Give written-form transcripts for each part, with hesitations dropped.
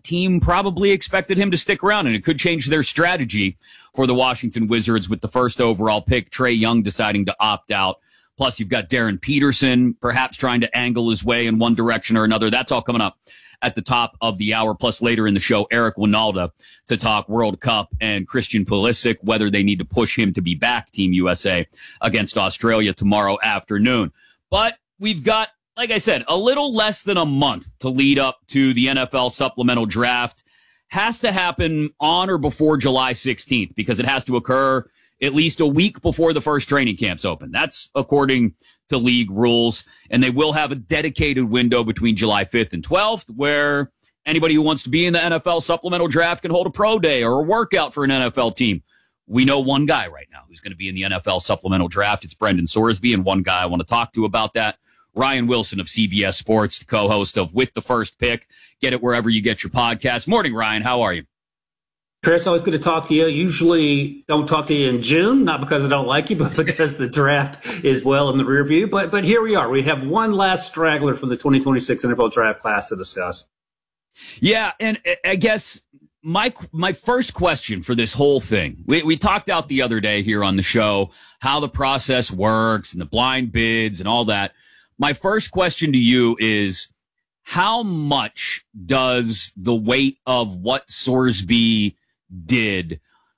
that team probably expected him to stick around, and it could change their strategy for the Washington Wizards with the first overall pick, Trae Young deciding to opt out. Plus, you've got Darren Peterson perhaps trying to angle his way in one direction or another. That's all coming up at the top of the hour. Plus, later in the show, Eric Winalda to talk World Cup and Christian Pulisic, whether they need to push him to be back, Team USA, against Australia tomorrow afternoon. But we've got, like I said, a little less than a month to lead up to the NFL supplemental draft. Has to happen on or before July 16th because it has to occur at least a week before the first training camps open. That's according to league rules. And they will have a dedicated window between July 5th and 12th where anybody who wants to be in the NFL supplemental draft can hold a pro day or a workout for an NFL team. We know one guy right now who's going to be in the NFL supplemental draft. It's Brendan Sorsby, and one guy I want to talk to about that, Ryan Wilson of CBS Sports, the co-host of With the First Pick. Get it wherever you get your podcast. Morning, Ryan. How are you? Chris, always good to talk to you. Usually don't talk to you in June, not because I don't like you, but because the draft is well in the rear view. But here we are. We have one last straggler from the 2026 NFL draft class to discuss. Yeah, and I guess my first question for this whole thing, we talked out the other day here on the show how the process works and the blind bids and all that. My first question to you is, how much does the weight of what Sorsby did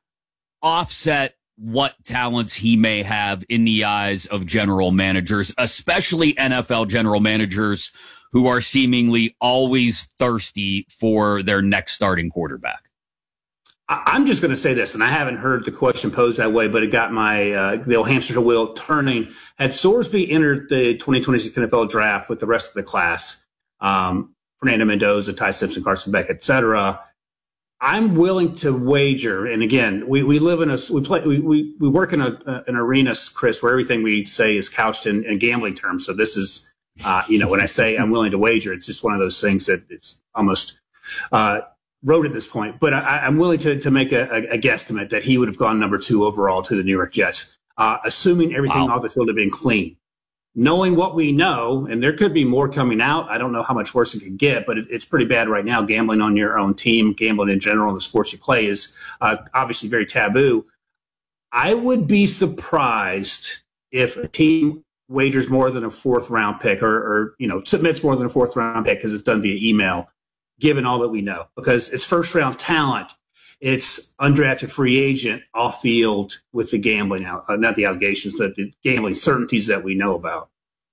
offset what talents he may have in the eyes of general managers, especially NFL general managers who are seemingly always thirsty for their next starting quarterback? I'm just going to say this, and I haven't heard the question posed that way, but it got my the old hamster wheel turning. Had Sorsby entered the 2026 NFL draft with the rest of the class, Fernando Mendoza, Ty Simpson, Carson Beck, et cetera, I'm willing to wager. And again, we live in we work in an arena, Chris, where everything we say is couched in gambling terms. So this is, when I say I'm willing to wager, it's just one of those things that it's almost rote at this point. But I'm willing to make a guesstimate that he would have gone number 2 overall to the New York Jets, assuming everything off the field had been clean. Knowing what we know, and there could be more coming out. I don't know how much worse it could get, but it's pretty bad right now. Gambling on your own team, gambling in general in the sports you play is obviously very taboo. I would be surprised if a team wagers more than a 4th-round pick or submits more than a 4th-round pick because it's done via email, given all that we know. Because it's first-round talent. It's undrafted free agent off field with the gambling, not the allegations, but the gambling certainties that we know about.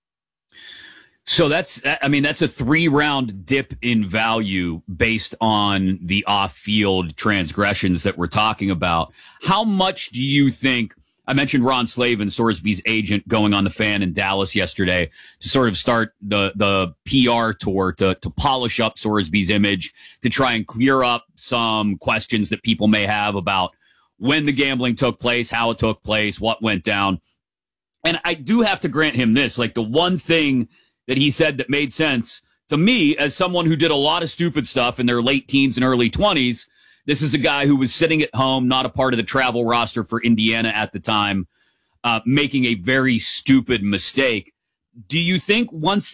So that's a 3-round dip in value based on the off-field transgressions that we're talking about. How much do you think? I mentioned Ron Slavin, Sorsby's agent, going on the Fan in Dallas yesterday to sort of start the PR tour to polish up Sorsby's image, to try and clear up some questions that people may have about when the gambling took place, how it took place, what went down. And I do have to grant him this, like the one thing that he said that made sense to me as someone who did a lot of stupid stuff in their late teens and early 20s. This is a guy who was sitting at home, not a part of the travel roster for Indiana at the time, making a very stupid mistake. Do you think once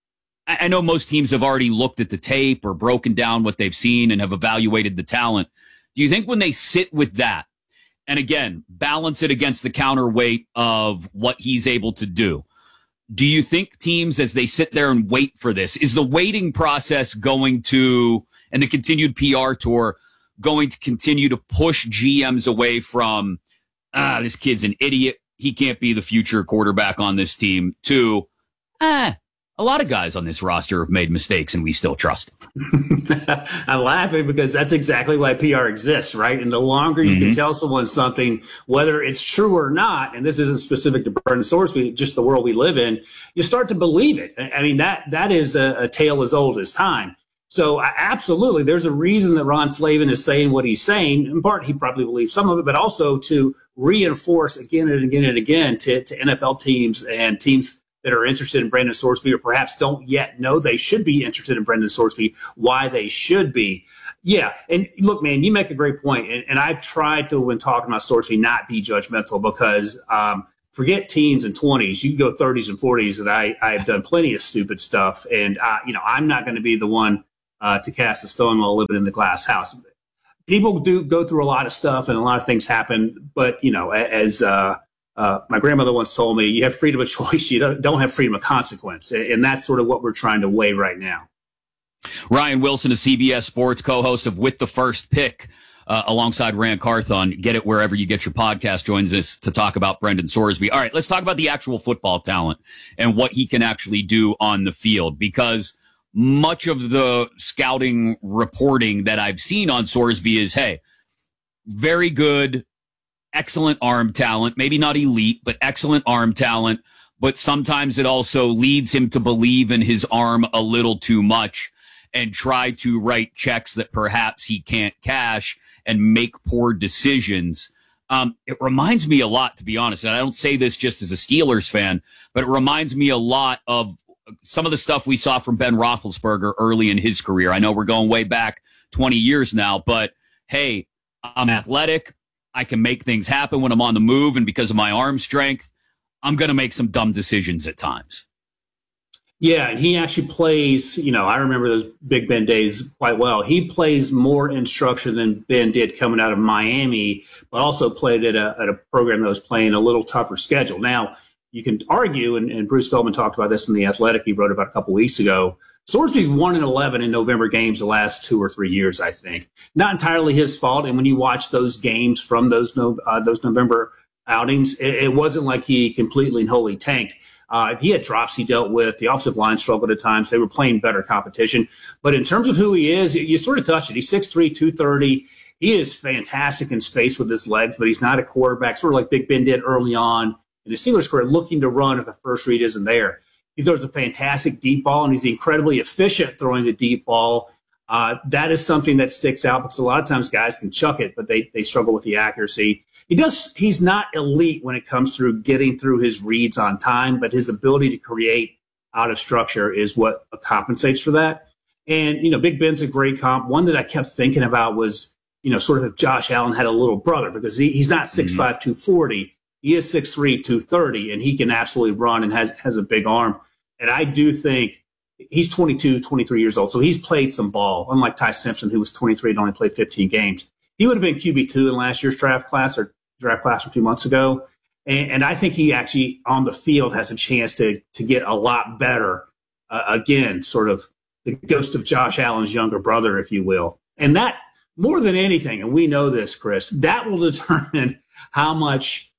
I know most teams have already looked at the tape or broken down what they've seen and have evaluated the talent. Do you think when they sit with that, and again, balance it against the counterweight of what he's able to do, do you think teams, as they sit there and wait for this, is the waiting process going to, and the continued PR tour, going to continue to push GMs away from, this kid's an idiot, he can't be the future quarterback on this team, to, a lot of guys on this roster have made mistakes and we still trust them? I'm laughing because that's exactly why PR exists, right? And the longer you can tell someone something, whether it's true or not, and this isn't specific to Brendan Sorsby, just the world we live in, you start to believe it. I mean, that is a tale as old as time. So absolutely, there's a reason that Ron Slavin is saying what he's saying. In part, he probably believes some of it, but also to reinforce again and again and again to NFL teams and teams that are interested in Brendan Sorsby or perhaps don't yet know they should be interested in Brendan Sorsby, why they should be. Yeah, and look, man, you make a great point, and I've tried to, when talking about Sorsby, not be judgmental because forget teens and 20s. You can go 30s and 40s, and I've done plenty of stupid stuff, and I'm not going to be the one to cast a stone while living in the glass house. People do go through a lot of stuff and a lot of things happen, but as my grandmother once told me, you have freedom of choice, you don't have freedom of consequence, and that's sort of what we're trying to weigh right now. Ryan Wilson, a CBS Sports co-host of With the First Pick, alongside Rand Carthon. Get it wherever you get your podcast. Joins us to talk about Brendan Sorsby. All right, let's talk about the actual football talent and what he can actually do on the field, because much of the scouting reporting that I've seen on Sorsby is, hey, very good, excellent arm talent, maybe not elite, but excellent arm talent. But sometimes it also leads him to believe in his arm a little too much and try to write checks that perhaps he can't cash and make poor decisions. It reminds me a lot, to be honest, and I don't say this just as a Steelers fan, but it reminds me a lot of some of the stuff we saw from Ben Roethlisberger early in his career. I know we're going way back 20 years now, but hey, I'm athletic. I can make things happen when I'm on the move, and because of my arm strength, I'm going to make some dumb decisions at times. Yeah, and he actually plays, I remember those Big Ben days quite well. He plays more instruction than Ben did coming out of Miami, but also played at a program that was playing a little tougher schedule. Now, you can argue, and Bruce Feldman talked about this in The Athletic, he wrote about a couple weeks ago, Sorsby's 1-11 in November games the last 2 or 3 years, I think. Not entirely his fault, and when you watch those games from those November outings, it wasn't like he completely and wholly tanked. He had drops he dealt with. The offensive line struggled at times. They were playing better competition. But in terms of who he is, you sort of touched it. He's 6'3", 230. He is fantastic in space with his legs, but he's not a quarterback, sort of like Big Ben did early on in the Steelers' career, looking to run if the first read isn't there. He throws a fantastic deep ball, and he's incredibly efficient throwing the deep ball. That is something that sticks out because a lot of times guys can chuck it, but they struggle with the accuracy. He's not elite when it comes through getting through his reads on time, but his ability to create out of structure is what compensates for that. And, Big Ben's a great comp. One that I kept thinking about was, sort of if Josh Allen had a little brother, because he's not 6'5", 240. He is 6'3", 230, and he can absolutely run and has a big arm. And I do think he's 22, 23 years old, so he's played some ball, unlike Ty Simpson, who was 23 and only played 15 games. He would have been QB2 in last year's draft class from 2 months ago. And I think he actually, on the field, has a chance to get a lot better. Again, sort of the ghost of Josh Allen's younger brother, if you will. And that, more than anything, and we know this, Chris, that will determine how much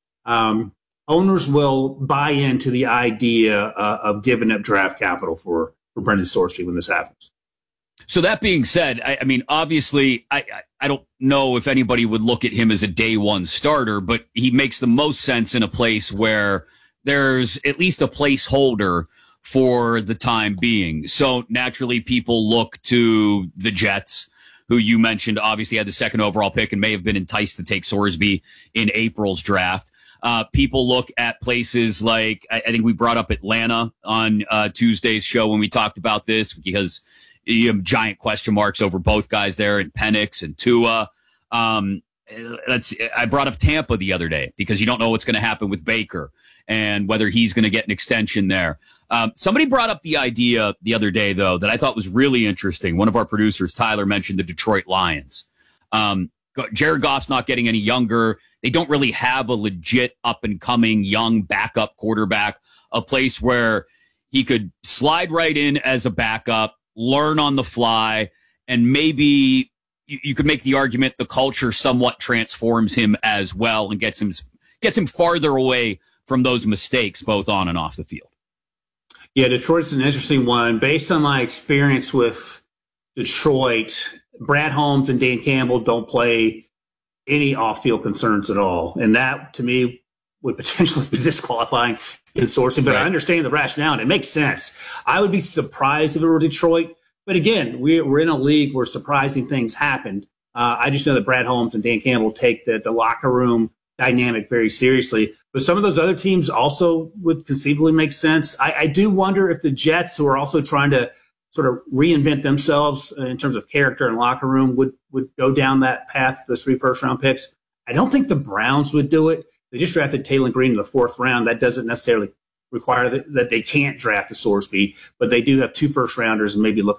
owners will buy into the idea of giving up draft capital for Brendan Sorsby when this happens. So that being said, I mean, obviously, I don't know if anybody would look at him as a day one starter, but he makes the most sense in a place where there's at least a placeholder for the time being. So naturally, people look to the Jets, who you mentioned obviously had the second overall pick and may have been enticed to take Sorsby in April's draft. People look at places like, I think we brought up Atlanta on Tuesday's show when we talked about this, because you have giant question marks over both guys there, and Penix and Tua. I brought up Tampa the other day because you don't know what's going to happen with Baker and whether he's going to get an extension there. Somebody brought up the idea the other day, though, that I thought was really interesting. One of our producers, Tyler, mentioned the Detroit Lions. Jared Goff's not getting any younger. They don't really have a legit up-and-coming young backup quarterback, a place where he could slide right in as a backup, learn on the fly, and maybe you could make the argument the culture somewhat transforms him as well and gets him farther away from those mistakes, both on and off the field. Yeah, Detroit's an interesting one. Based on my experience with Detroit, Brad Holmes and Dan Campbell don't play any off-field concerns at all. And that, to me, would potentially be disqualifying in Sorsby. But right. I understand the rationale, and it makes sense. I would be surprised if it were Detroit. But again, we're in a league where surprising things happen. I just know that Brad Holmes and Dan Campbell take the locker room dynamic very seriously. But some of those other teams also would conceivably make sense. I do wonder if the Jets, who are also trying to sort of reinvent themselves in terms of character and locker room, would go down that path, those 3 first-round picks. I don't think the Browns would do it. They just drafted Taylor Green in the 4th round. That doesn't necessarily require that they can't draft a Sorsby, but they do have 2 first-rounders and maybe looking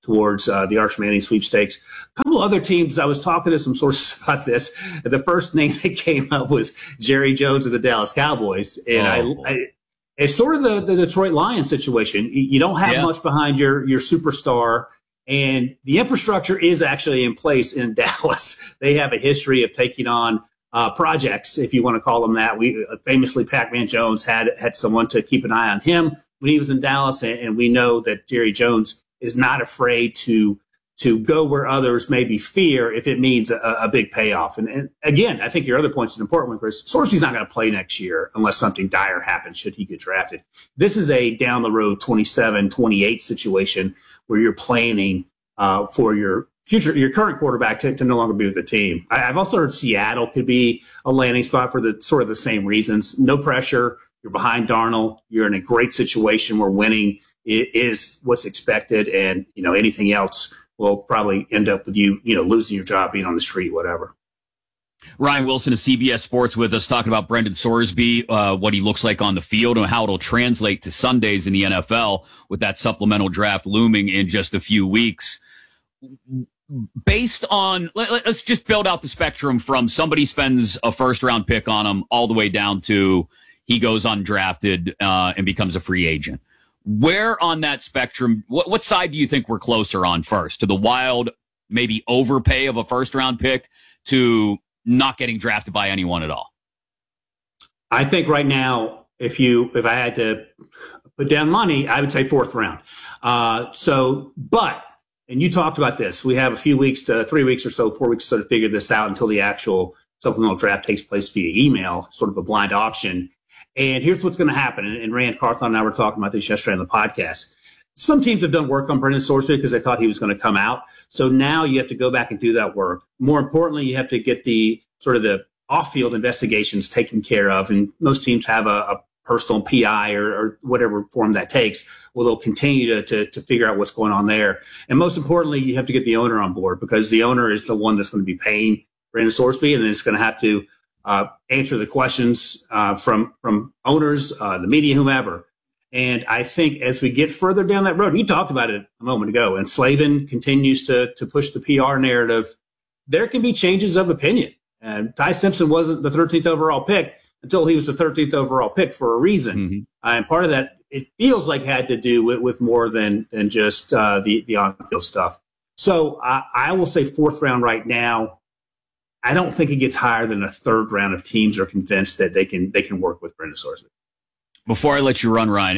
towards the Arch Manning sweepstakes. A couple other teams, I was talking to some sources about this. The first name that came up was Jerry Jones of the Dallas Cowboys. And it's sort of the Detroit Lions situation. You don't have much behind your superstar, and the infrastructure is actually in place in Dallas. They have a history of taking on projects, if you want to call them that. We famously, Pac-Man Jones had someone to keep an eye on him when he was in Dallas, and we know that Jerry Jones is not afraid to go where others maybe fear if it means a big payoff. And again, I think your other point is an important one, Chris. Sorsby's not going to play next year unless something dire happens should he get drafted. This is a down the road 27, 28 situation where you're planning for your current quarterback to no longer be with the team. I've also heard Seattle could be a landing spot for the sort of the same reasons. No pressure. You're behind Darnold. You're in a great situation where winning is what's expected, and anything else will probably end up with you losing your job, being on the street, whatever. Ryan Wilson of CBS Sports with us, talking about Brendan Sorsby, what he looks like on the field and how it'll translate to Sundays in the NFL with that supplemental draft looming in just a few weeks. Based on, let's just build out the spectrum from somebody spends a first-round pick on him all the way down to he goes undrafted and becomes a free agent. Where on that spectrum, what side do you think we're closer on first? To the wild, maybe overpay of a first-round pick, to not getting drafted by anyone at all? I think right now, if I had to put down money, I would say fourth round. And you talked about this. We have a few weeks to 3 weeks or so, 4 weeks or so to figure this out until the actual supplemental draft takes place via email, sort of a blind auction. And here's what's going to happen. And Rand Carthon and I were talking about this yesterday on the podcast. Some teams have done work on Brendan Sorsby because they thought he was going to come out. So now you have to go back and do that work. More importantly, you have to get the off-field investigations taken care of. And most teams have a personal PI or whatever form that takes. Well, they'll continue to figure out what's going on there. And most importantly, you have to get the owner on board, because the owner is the one that's going to be paying Brendan Sorsby, and then it's going to have to answer the questions from owners, the media, whomever. And I think as we get further down that road, you talked about it a moment ago, and Slavin continues to push the PR narrative, there can be changes of opinion. And Ty Simpson wasn't the 13th overall pick until he was the 13th overall pick for a reason. Mm-hmm. And part of that, it feels like, had to do with more than just the on-field stuff. So I will say fourth round right now. I don't think it gets higher than a third round if teams are convinced that they can work with Brendan Sorsby. Before I let you run, Ryan,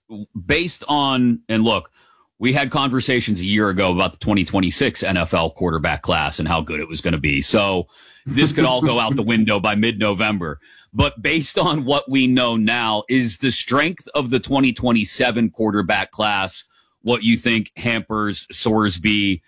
based on, and look, we had conversations a year ago about the 2026 NFL quarterback class and how good it was going to be. So this could all go out the window by mid-November. But based on what we know now, is the strength of the 2027 quarterback class what you think hampers Sorsby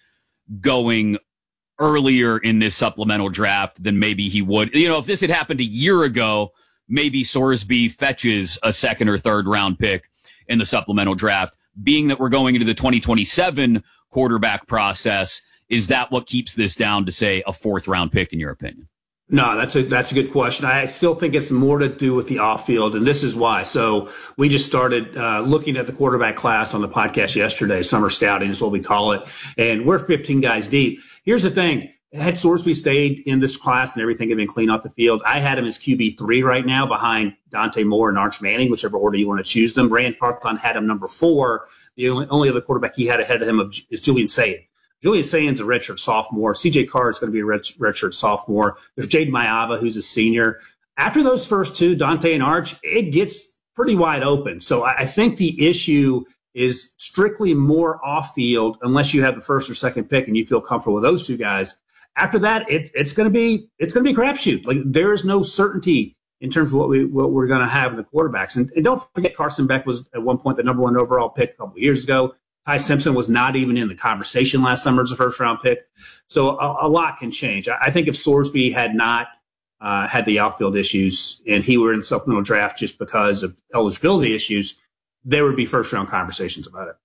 going earlier in this supplemental draft than maybe he would? If this had happened a year ago, maybe Sorsby fetches a second or third round pick in the supplemental draft. Being that we're going into the 2027 quarterback process, is that what keeps this down to, say, a fourth round pick, in your opinion? No, that's a good question. I still think it's more to do with the off field, and this is why. So we just started looking at the quarterback class on the podcast yesterday. Summer scouting is what we call it, and we're 15 guys deep. Here's the thing. Had Sorsby stayed in this class and everything had been clean off the field, I had him as QB3 right now behind Dante Moore and Arch Manning, whichever order you want to choose them. Rand Carthon had him number 4. The only other quarterback he had ahead of him is Julian Sayin. Julian Sayin's a redshirt sophomore. C.J. Carr is going to be a redshirt sophomore. There's Jaden Maiava, who's a senior. After those first two, Dante and Arch, it gets pretty wide open. So I think the issue is strictly more off-field unless you have the first or second pick and you feel comfortable with those two guys. After that, it's going to be a crapshoot. Like, there is no certainty in terms of what we're going to have in the quarterbacks. And don't forget, Carson Beck was at one point the number 1 overall pick a couple of years ago. Ty Simpson was not even in the conversation last summer as a first-round pick. So a lot can change. I think if Sorsby had not had the outfield issues and he were in the supplemental draft just because of eligibility issues, there would be first-round conversations about it.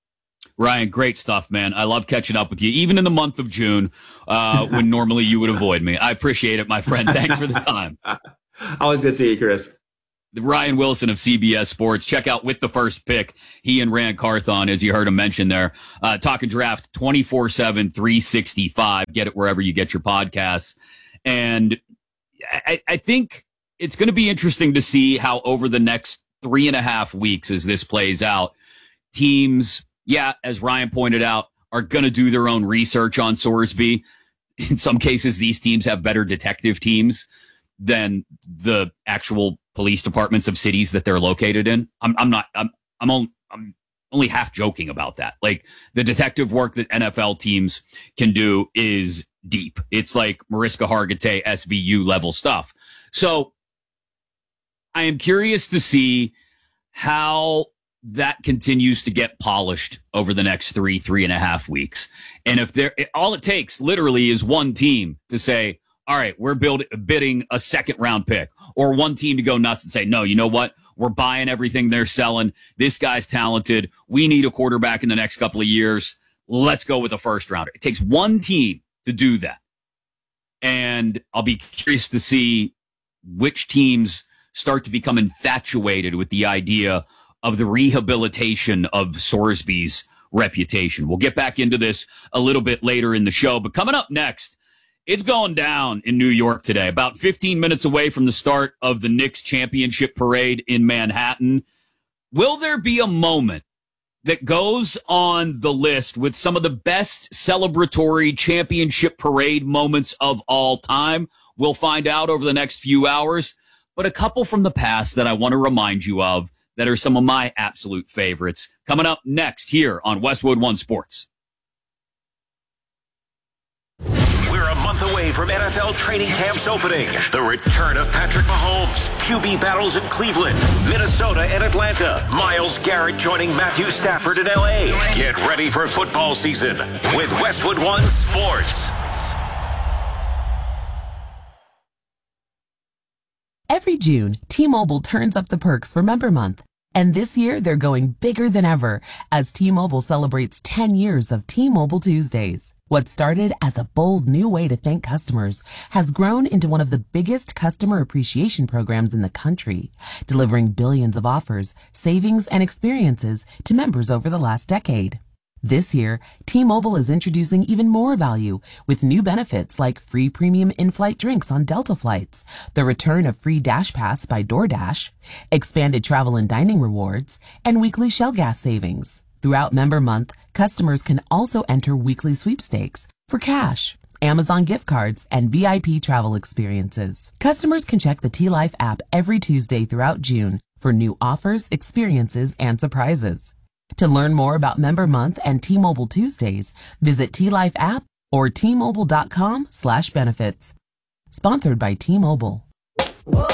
Ryan, great stuff, man. I love catching up with you, even in the month of June, when normally you would avoid me. I appreciate it, my friend. Thanks for the time. Always good to see you, Chris. Ryan Wilson of CBS Sports. Check out With the First Pick. He and Rand Carthon, as you heard him mention there, talking draft 24/7, 365. Get it wherever you get your podcasts. And I think it's going to be interesting to see how over the next 3.5 weeks, as this plays out, teams, as Ryan pointed out, are going to do their own research on Sorsby. In some cases, these teams have better detective teams than the actual police departments of cities that they're located in. I'm only half joking about that. Like, the detective work that NFL teams can do is deep. It's like Mariska Hargitay SVU level stuff. So I am curious to see how that continues to get polished over the next 3.5 weeks. And if all it takes literally is one team to say, all right, we're bidding a second round pick, or one team to go nuts and say, no, you know what? We're buying everything they're selling. This guy's talented. We need a quarterback in the next couple of years. Let's go with a first rounder. It takes one team to do that. And I'll be curious to see which teams start to become infatuated with the idea of the rehabilitation of Sorsby's reputation. We'll get back into this a little bit later in the show, but coming up next, it's going down in New York today, about 15 minutes away from the start of the Knicks championship parade in Manhattan. Will there be a moment that goes on the list with some of the best celebratory championship parade moments of all time? We'll find out over the next few hours, but a couple from the past that I want to remind you of that are some of my absolute favorites. Coming up next here on Westwood One Sports. We're a month away from NFL training camps opening. The return of Patrick Mahomes, QB battles in Cleveland, Minnesota, and Atlanta. Myles Garrett joining Matthew Stafford in LA. Get ready for football season with Westwood One Sports. Every June, T-Mobile turns up the perks for Member Month. And this year, they're going bigger than ever as T-Mobile celebrates 10 years of T-Mobile Tuesdays. What started as a bold new way to thank customers has grown into one of the biggest customer appreciation programs in the country, delivering billions of offers, savings, and experiences to members over the last decade. This year, T-Mobile is introducing even more value with new benefits like free premium in-flight drinks on Delta flights, the return of free Dash Pass by DoorDash, expanded travel and dining rewards, and weekly Shell gas savings. Throughout Member Month, customers can also enter weekly sweepstakes for cash, Amazon gift cards, and VIP travel experiences. Customers can check the T-Life app every Tuesday throughout June for new offers, experiences, and surprises. To learn more about Member Month and T-Mobile Tuesdays, visit T-Life app or T-Mobile.com/benefits. Sponsored by T-Mobile.